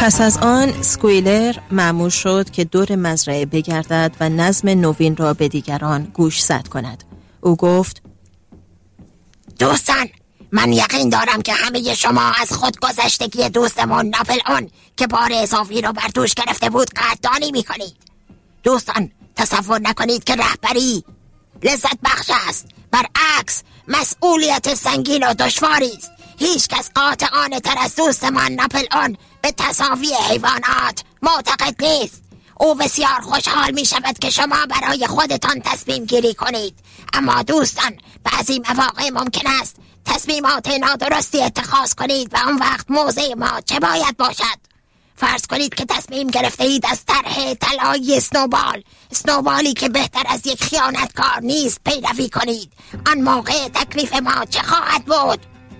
پس از آن سکویلر مأمور شد که دور مزرعه بگردد و نظم نوین را به دیگران گوشزد کند. او گفت: دوستان، من یقین دارم که همه شما از خودگذشتگی دوستمون ناپلئون که بار اضافی رو بر دوش گرفته بود قدردانی میکنید. دوستان، تصور نکنید که رهبری لذت بخش است. برعکس، مسئولیت سنگین و دشواری است. هیچ کس قاطعانه تر از دوستمان ناپلئون به تساوی حیوانات معتقد نیست. او بسیار خوشحال می شود که شما برای خودتان تصمیم گیری کنید. اما دوستان، بعضی مواقع ممکن است تصمیمات نادرستی اتخاذ کنید و آن وقت موضع ما چه باید باشد؟ فرض کنید که تصمیم گرفته اید از طرح طلایی اسنوبالی که بهتر از یک خیانتکار نیست پیروی کنید. آن موقع تکلیف ما چه خواهد بود؟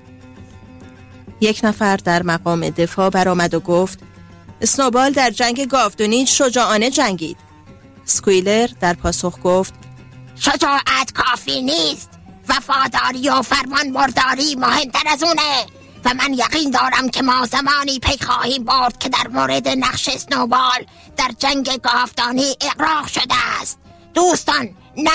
یک نفر در مقام دفاع برآمد و گفت: اسنوبال در جنگ گاودونیج شجاعانه جنگید. سکویلر در پاسخ گفت: شجاعت کافی نیست. وفاداری و فرمانبرداری مهمتر از اونه. و من یقین دارم که ما زمانی پی خواهیم برد که در مورد نقش اسنوبال در جنگ گاودانی اغراق شده است. دوستان،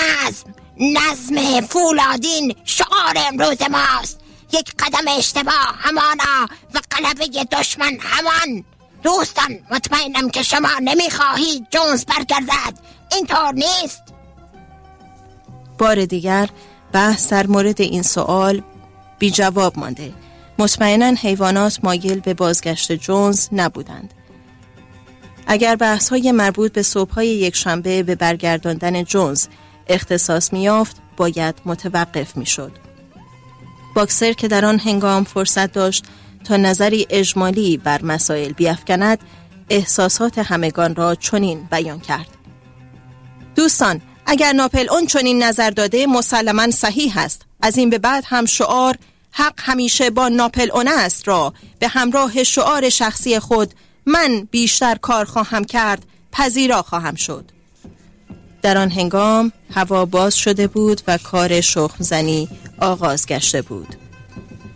نظم فولادین شعار امروز ماست. یک قدم اشتباه همانا و غلبه دشمن همان. دوستان، مطمئنم که شما نمیخواهید جونز برگردد. اینطور نیست؟ بار دیگر بحث در مورد این سوال بی جواب مانده. مطمئناً حیوانات مایل به بازگشت جونز نبودند. اگر بحث‌های مربوط به صبح‌های یکشنبه به برگرداندن جونز اختصاص می‌یافت، باید متوقف می‌شد. باکسر که در آن هنگام فرصت داشت تا نظری اجمالی بر مسائل بیفکند، احساسات همگان را چنین بیان کرد: دوستان، اگر ناپلئون چنین نظر داده مسلماً صحیح است. از این به بعد هم شعار حق همیشه با ناپلئون است را به همراه شعار شخصی خود من بیشتر کار خواهم کرد پذیرا خواهم شد. در آن هنگام هوا باز شده بود و کار شخم زنی آغاز گشته بود.